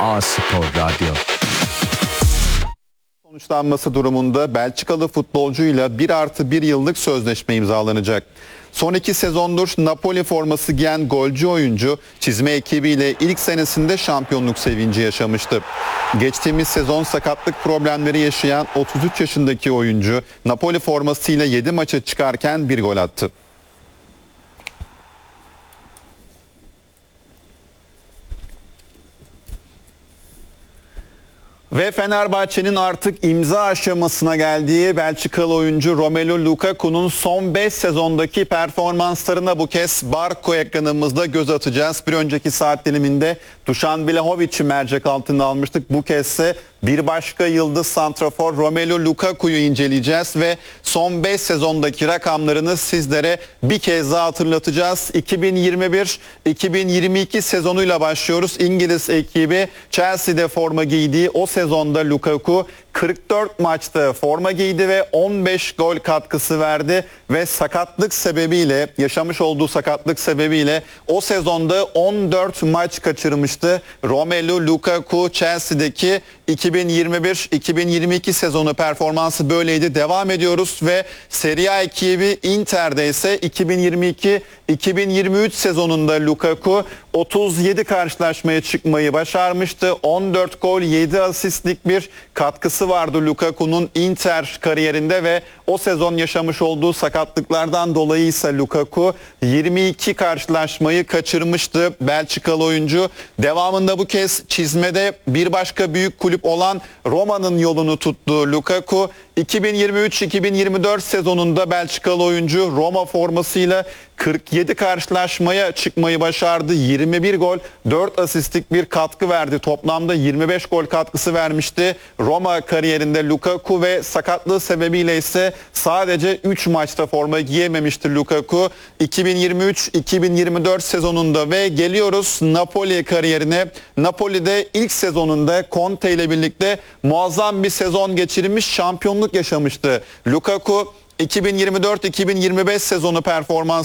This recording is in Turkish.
A-Spor Radyo. Sonuçlanması durumunda Belçikalı futbolcuyla 1+1 yıllık sözleşme imzalanacak. Son 2 sezondur Napoli forması giyen golcü oyuncu çizme ekibiyle ilk senesinde şampiyonluk sevinci yaşamıştı. Geçtiğimiz sezon sakatlık problemleri yaşayan 33 yaşındaki oyuncu Napoli formasıyla 7 maça çıkarken 1 gol attı. Ve Fenerbahçe'nin artık imza aşamasına geldiği Belçikalı oyuncu Romelu Lukaku'nun son 5 sezondaki performanslarına bu kez Barko ekranımızda göz atacağız. Bir önceki saat diliminde Dušan Vlahovic'i mercek altına almıştık. Bu kez ise bir başka yıldız santrafor Romelu Lukaku'yu inceleyeceğiz ve son 5 sezondaki rakamlarını sizlere bir kez daha hatırlatacağız. 2021-2022 sezonuyla başlıyoruz. İngiliz ekibi Chelsea'de forma giydiği o sezonda Lukaku 44 maçta forma giydi ve 15 gol katkısı verdi ve yaşamış olduğu sakatlık sebebiyle o sezonda 14 maç kaçırmıştı. Romelu Lukaku Chelsea'deki 2021-2022 sezonu performansı böyleydi. Devam ediyoruz ve Serie A ekibi Inter'de ise 2022-2023 sezonunda Lukaku 37 karşılaşmaya çıkmayı başarmıştı. 14 gol 7 asistlik bir katkısı vardı Lukaku'nun Inter kariyerinde ve o sezon yaşamış olduğu sakatlıklardan dolayı ise Lukaku 22 karşılaşmayı kaçırmıştı Belçikalı oyuncu. Devamında bu kez çizmede bir başka büyük kulüp olan Roma'nın yolunu tuttu Lukaku. 2023-2024 sezonunda Belçikalı oyuncu Roma formasıyla 47 karşılaşmaya çıkmayı başardı. 21 gol, 4 asistlik bir katkı verdi. Toplamda 25 gol katkısı vermişti Roma kariyerinde Lukaku ve sakatlığı sebebiyle ise sadece 3 maçta forma giyememişti Lukaku 2023-2024 sezonunda. Ve geliyoruz Napoli kariyerine. Napoli'de ilk sezonunda Conte ile birlikte muazzam bir sezon geçirmiş, şampiyonluk yaşamıştı Lukaku. 2024-2025 sezonu performans